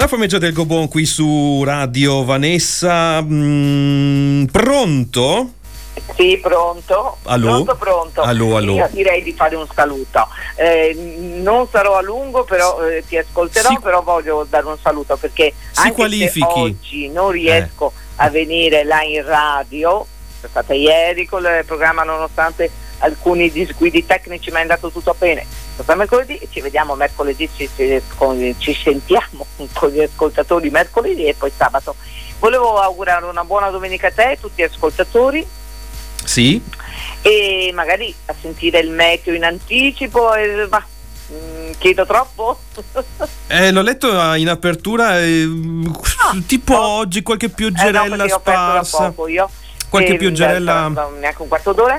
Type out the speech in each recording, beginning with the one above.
La famiglia del Gobon qui su Radio Vanessa. Pronto? Sì, pronto. Allo? Pronto. Allo. Io direi di fare un saluto. Non sarò a lungo, però ti ascolterò, però voglio dare un saluto perché anche qualifichi. se oggi non riesco a venire là in radio, sono stata ieri con il programma nonostante alcuni disguidi tecnici, ma è andato tutto bene. Mercoledì ci vediamo mercoledì, ci sentiamo con gli ascoltatori mercoledì e poi sabato. Volevo augurare una buona domenica a te e a tutti gli ascoltatori. Sì. E magari a sentire il meteo in anticipo. Chiedo troppo? L'ho letto in apertura, tipo oggi qualche pioggerella sparsa. Poco io. Qualche pioggerella. Neanche un quarto d'ora.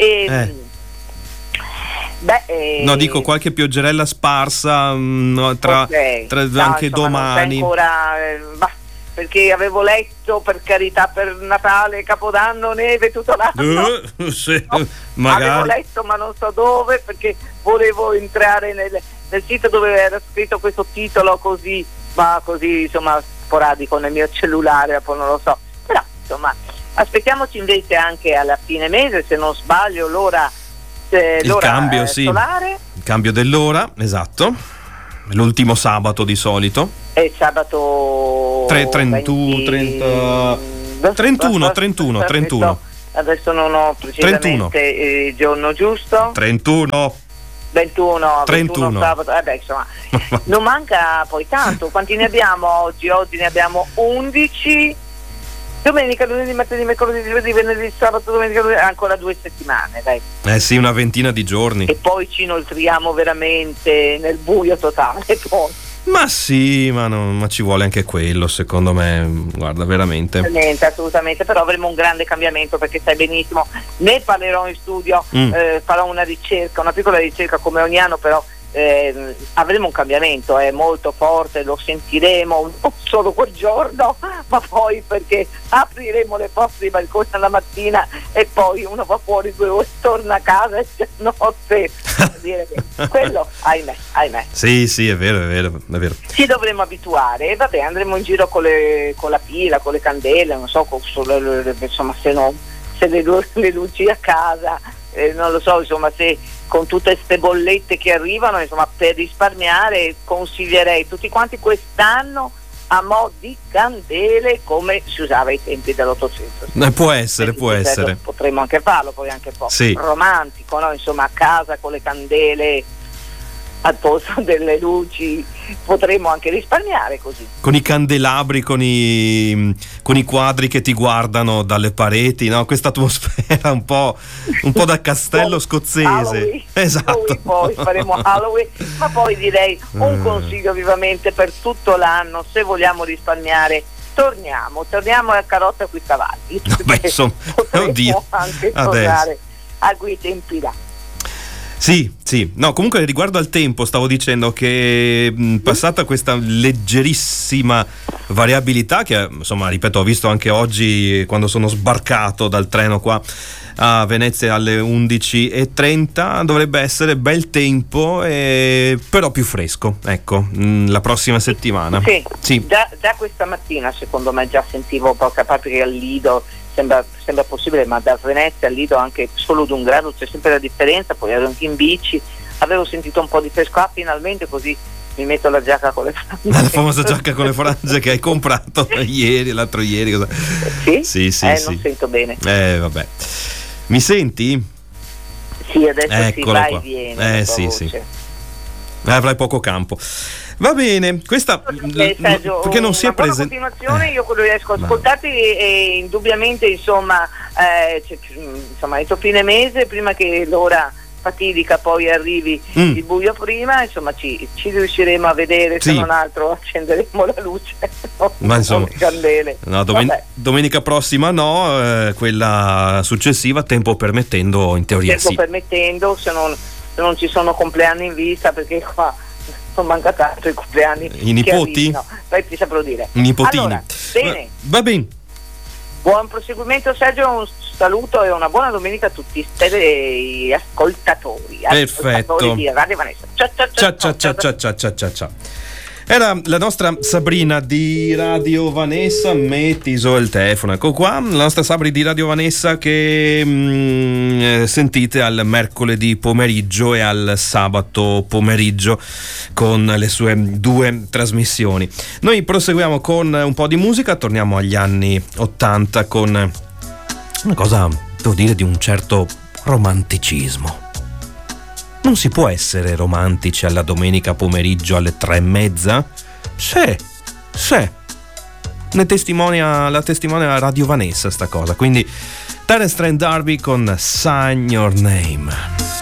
No, dico qualche pioggerella sparsa tra anche domani. Perché avevo letto, per carità, per Natale, Capodanno, neve tutto l'anno. Sì, no, magari. Avevo letto, ma non so dove, perché volevo entrare nel sito dove era scritto questo titolo così insomma sporadico nel mio cellulare, poi non lo so. Però insomma aspettiamoci invece anche alla fine mese, se non sbaglio, l'ora cambio, solare. Il cambio dell'ora, esatto. L'ultimo sabato di solito. È sabato 31. Adesso non ho precisamente il giorno giusto. 21 sabato. Insomma, non manca poi tanto. Quanti ne abbiamo oggi? Oggi ne abbiamo 11. Domenica, lunedì, martedì, mercoledì, giovedì, venerdì, sabato, domenica, ancora 2 settimane, dai. Sì, una ventina di giorni. E poi ci inoltriamo veramente nel buio totale, poi. Ma sì, ma ci vuole anche quello, secondo me, guarda, veramente. Assolutamente, però avremo un grande cambiamento, perché sai benissimo, ne parlerò in studio, farò una piccola ricerca come ogni anno, però avremo un cambiamento molto forte, lo sentiremo non solo quel giorno, ma poi perché apriremo le porte dei balconi alla mattina e poi uno va fuori 2 ore, torna a casa e c'è notte. Quello, ahimè. Sì, è vero. Ci dovremo abituare e vabbè, andremo in giro con la pila, con le candele, non so, insomma, se le luci a casa, non lo so, insomma, se con tutte queste bollette che arrivano, insomma, per risparmiare consiglierei tutti quanti quest'anno a mo' di candele come si usava ai tempi dell'800. Può essere. Potremmo anche farlo, poi anche un po' romantico, no? Insomma, a casa con le candele al posto delle luci, potremmo anche risparmiare così. Con i candelabri, con i quadri che ti guardano dalle pareti, no? Questa atmosfera un po' da castello scozzese. Halloween. Esatto. Poi faremo Halloween, ma poi direi un consiglio vivamente per tutto l'anno: se vogliamo risparmiare, torniamo a carotta coi cavalli. Insomma, potremmo anche tornare a quei tempi là. Sì, no, comunque riguardo al tempo stavo dicendo che passata questa leggerissima variabilità che, insomma, ripeto, ho visto anche oggi quando sono sbarcato dal treno qua a Venezia alle 11:30, dovrebbe essere bel tempo, però più fresco, ecco, la prossima settimana. Sì. Già questa mattina secondo me già sentivo poco, a parte che al Lido sembra possibile, ma da Venezia al Lido anche solo d'1 grado c'è sempre la differenza. Poi ero anche in bici, avevo sentito un po' di fresco, finalmente, così mi metto la giacca con le frange. La famosa giacca con le frange che hai comprato l'altro ieri. Cosa? Sì. Non sento bene. Vabbè. Mi senti? Sì, adesso Eccolo vai qua. e viene. Sì. Avrai poco campo. Va bene, questa Sergio, perché non si è presente. A continuazione io quello riesco a ascoltarti e indubbiamente insomma entro fine mese, prima che l'ora fatidica poi arrivi il buio prima, insomma ci riusciremo a vedere, se non altro accenderemo la luce, ma insomma le candele. No, domenica prossima no, quella successiva, tempo permettendo, in teoria tempo permettendo, se non ci sono compleanni in vista, perché qua non manca tanto i compleanni. I nipoti? Poi ti saprò dire. I nipotini. Allora, bene. Va bene. Buon proseguimento, Sergio, un saluto e una buona domenica a tutti gli ascoltatori. Perfetto. Ascoltatori di Radio Vanessa. Ciao. Ciao. Era la nostra Sabrina di Radio Vanessa. Metti su il telefono, ecco qua. La nostra Sabri di Radio Vanessa che sentite al mercoledì pomeriggio e al sabato pomeriggio con le sue 2 trasmissioni. Noi proseguiamo con un po' di musica, torniamo agli anni 80 con una cosa, devo dire, di un certo romanticismo. Non si può essere romantici alla domenica pomeriggio alle 3:30? Sì. La testimonia Radio Vanessa sta cosa. Quindi Terence Trent D'Arby con Sign Your Name.